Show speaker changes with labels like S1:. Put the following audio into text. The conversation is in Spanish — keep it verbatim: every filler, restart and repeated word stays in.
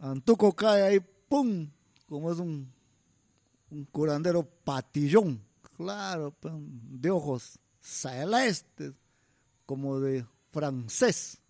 S1: Antuco cae ahí, ¡pum! Como es un, un curandero patillón, claro, de ojos celestes, como de francés.